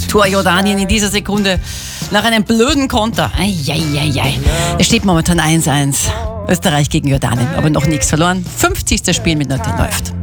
Tor Jordanien in dieser Sekunde nach einem blöden Konter. Eieiei. Es steht momentan 1-1. Österreich gegen Jordanien, aber noch nichts verloren. 50. Spiel mit 0 läuft.